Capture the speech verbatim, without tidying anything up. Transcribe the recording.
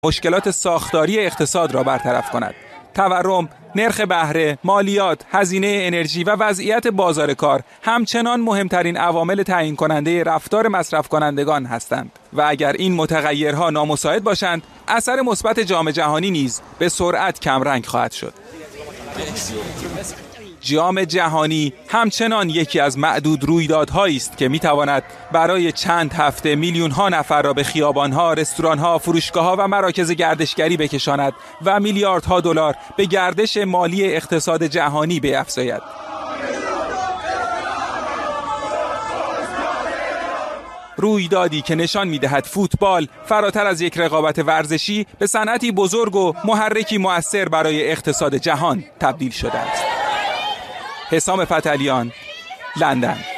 مشکلات ساختاری اقتصاد را برطرف کند. تورم، نرخ بهره، مالیات، هزینه انرژی و وضعیت بازار کار همچنان مهمترین عوامل تعیین کننده رفتار مصرف کنندگان هستند و اگر این متغیرها نامساعد باشند، اثر مثبت جام جهانی نیز به سرعت کمرنگ خواهد شد. جام جهانی همچنان یکی از معدود رویدادهایی است که میتواند برای چند هفته میلیون ها نفر را به خیابان‌ها، رستوران‌ها، فروشگاه‌ها و مراکز گردشگری بکشاند و میلیاردها دلار به گردش مالی اقتصاد جهانی بیفزاید. رویدادی که نشان می‌دهد فوتبال فراتر از یک رقابت ورزشی به صنعتی بزرگ و محرکی مؤثر برای اقتصاد جهان تبدیل شده است. حسام فتحعلیان، لندن.